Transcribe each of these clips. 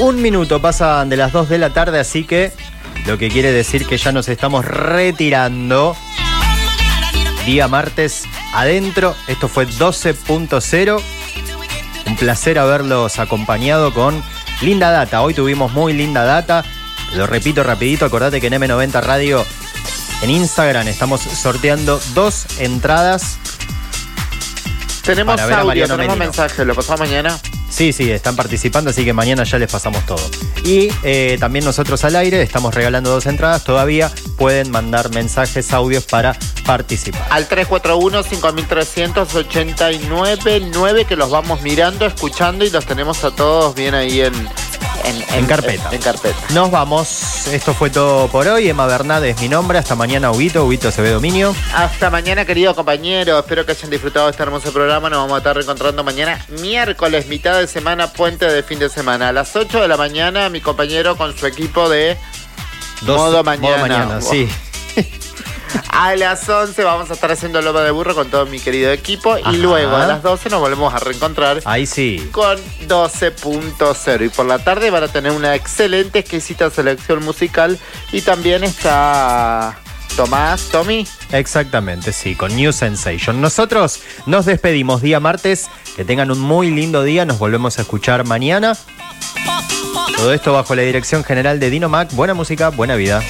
Un minuto pasan de las 2 de la tarde, así que lo que quiere decir que ya nos estamos retirando. Día martes adentro, esto fue 12.0. Un placer haberlos acompañado con linda data. Hoy tuvimos muy linda data. Lo repito rapidito, acordate que en M90 Radio en Instagram estamos sorteando 2 entradas. Tenemos audio, tenemos mensaje, ¿lo pasamos mañana? Sí, están participando, así que mañana ya les pasamos todo. Y también nosotros al aire estamos regalando 2 entradas. Todavía pueden mandar mensajes, audios para participar. Al 341-5389-9, que los vamos mirando, escuchando y los tenemos a todos bien ahí en carpeta. En carpeta. Nos vamos. Esto fue todo por hoy. Emma Bernat es mi nombre. Hasta mañana, Huguito Acevedo Dominio. Hasta mañana, querido compañero. Espero que hayan disfrutado de este hermoso programa. Nos vamos a estar reencontrando mañana, miércoles, mitad de semana, puente de fin de semana. A las 8 de la mañana, mi compañero con su equipo de Modo Mañana. Sí. A las 11 vamos a estar haciendo Loba de Burro con todo mi querido equipo. Ajá. Y luego a las 12 nos volvemos a reencontrar. Ahí sí. Con 12.0. Y por la tarde van a tener una excelente, exquisita selección musical. Y también está Tommy. Exactamente, sí, con New Sensation. Nosotros nos despedimos día martes. Que tengan un muy lindo día. Nos volvemos a escuchar mañana. Todo esto bajo la dirección general de Dino Mac. Buena música, buena vida.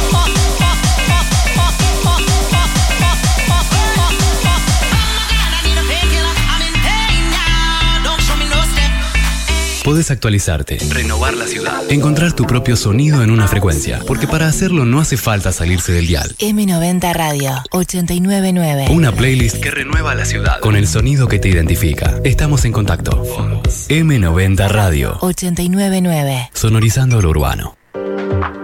Podés actualizarte, renovar la ciudad, encontrar tu propio sonido en una frecuencia, porque para hacerlo no hace falta salirse del dial. M90 Radio 89.9. Una playlist que renueva la ciudad con el sonido que te identifica. Estamos en contacto. M90 Radio 89.9. Sonorizando lo urbano.